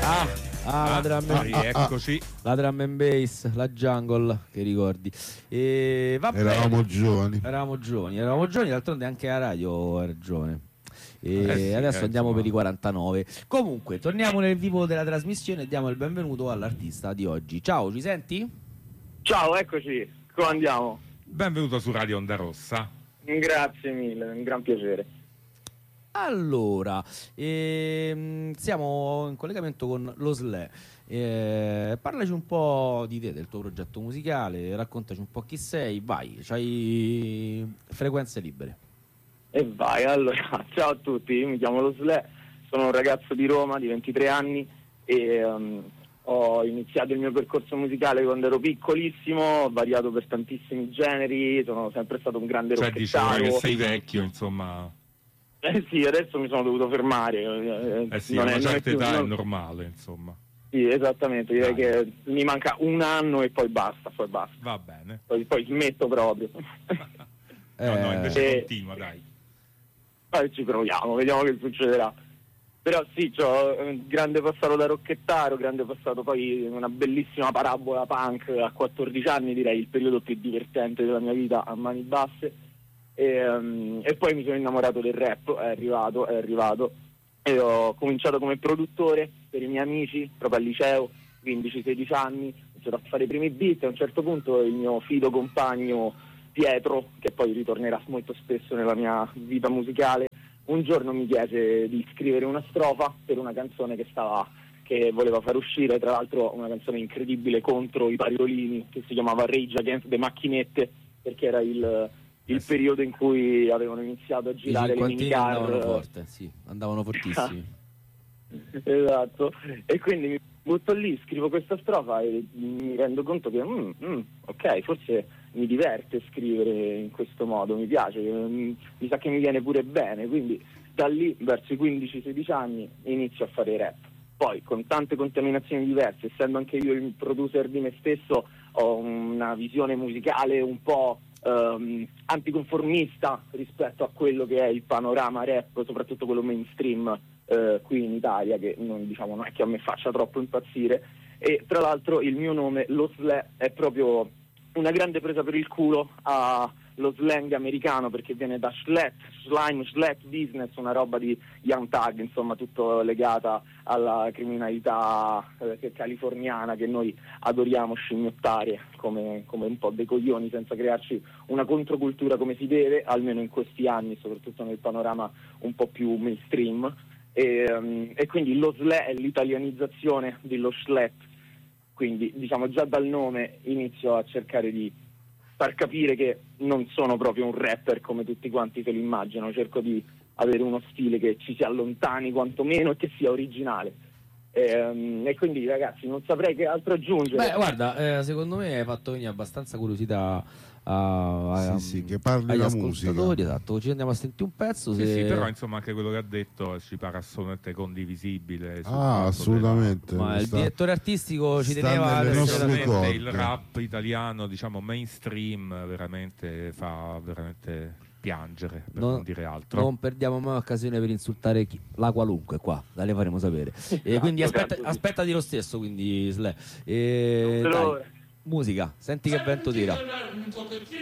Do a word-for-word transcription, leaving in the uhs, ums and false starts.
Ah, ah, la drum and, ah, eccoci. La drum and bass, la jungle, che ricordi. E vabbè, eravamo giovani. Eravamo giovani, eravamo giovani, d'altronde anche la radio era giovane. E eh sì, adesso eh, andiamo insomma. per i quarantanove. Comunque, torniamo nel vivo della trasmissione e diamo il benvenuto all'artista di oggi. Ciao, ci senti? Ciao, eccoci, come andiamo? Benvenuto su Radio Onda Rossa. Grazie mille, un gran piacere. Allora, ehm, siamo in collegamento con lo S L E. Eh, parlaci un po' di te, del tuo progetto musicale, raccontaci un po' chi sei, vai, c'hai frequenze libere. E vai, allora, ciao a tutti, io mi chiamo lo S L E, sono un ragazzo di Roma di ventitré anni e um, ho iniziato il mio percorso musicale quando ero piccolissimo, ho variato per tantissimi generi, sono sempre stato un grande Cioè rockettaro. diciamo che sei vecchio, insomma. Eh sì, adesso mi sono dovuto fermare. Eh sì, non a una è, non è certa più- età è non- normale, insomma. Sì, esattamente, direi Dai. che mi manca un anno e poi basta, poi basta. Va bene. Poi, poi smetto proprio. No, no, invece Eh. continua, dai. Poi ci proviamo, vediamo che succederà. Però sì, c'ho un grande passato da rockettaro, grande passato poi una bellissima parabola punk a quattordici anni, direi il periodo più divertente della mia vita a mani basse. E, um, e poi mi sono innamorato del rap, è arrivato, è arrivato. E ho cominciato come produttore per i miei amici, proprio al liceo, quindici sedici anni, ho iniziato a fare i primi beat, a un certo punto il mio fido compagno Pietro, che poi ritornerà molto spesso nella mia vita musicale, un giorno mi chiese di scrivere una strofa per una canzone che stava che voleva far uscire, tra l'altro una canzone incredibile contro i pariolini, che si chiamava Rage Against the Macchinette, perché era il, il Eh sì. periodo in cui avevano iniziato a I girare le cinquantini minicar. andavano forte, sì, andavano fortissimi. Esatto, e quindi mi butto lì, scrivo questa strofa e mi rendo conto che mm, mm, ok, forse mi diverte scrivere in questo modo, mi piace, mm, mi sa che mi viene pure bene, quindi da lì verso i quindici sedici anni inizio a fare rap. Poi con tante contaminazioni diverse, essendo anche io il producer di me stesso, ho una visione musicale un po' ehm, anticonformista rispetto a quello che è il panorama rap, soprattutto quello mainstream eh, qui in Italia, che non, diciamo, non è che a me faccia troppo impazzire. E tra l'altro il mio nome, lo S L E, è proprio una grande presa per il culo allo slang americano, perché viene da schlet, slime, schlet business, una roba di Young Thug, insomma tutto legata alla criminalità eh, californiana che noi adoriamo scimmiottare come, come un po' dei coglioni, senza crearci una controcultura come si deve, almeno in questi anni, soprattutto nel panorama un po' più mainstream. E, um, e quindi lo S L E è l'italianizzazione dello schlet. Quindi diciamo già dal nome inizio a cercare di far capire che non sono proprio un rapper come tutti quanti se lo immaginano, cerco di avere uno stile che ci si allontani quantomeno e che sia originale. E, e quindi ragazzi non saprei che altro aggiungere. Beh, guarda, eh, secondo me hai fatto venire abbastanza curiosità a, a, Sì, sì, che parli agli la ascoltatori, musica. esatto. Ci andiamo a sentire un pezzo. Sì, se... sì, però insomma anche quello che ha detto ci pare assolutamente condivisibile. sul Ah, fatto assolutamente. Ma il Sta- direttore artistico ci sta teneva ad nelle della- essere nostre veramente corde. il rap italiano, diciamo mainstream, veramente fa veramente piangere, per No- non dire altro. Non perdiamo mai occasione per insultare chi- la qualunque qua, la le faremo sapere. E quindi aspetta, certo, sì. aspetta di lo stesso, quindi S L E. E, Non vedo dai, l'ora. musica, senti che vento tira. Un pochettino